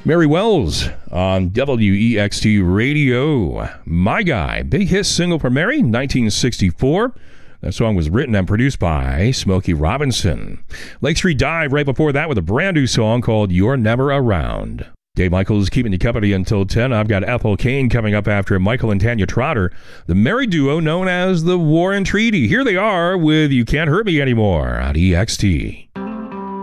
Mary Wells on WEXT Radio. My Guy, big hit single for Mary, 1964. That song was written and produced by Smokey Robinson. Lake Street Dive right before that with a brand new song called You're Never Around. Dave Michaels keeping you company until 10. I've got Ethel Cain coming up after Michael and Tanya Trotter, the merry duo known as the War and Treaty. Here they are with You Can't Hurt Me Anymore on EXT.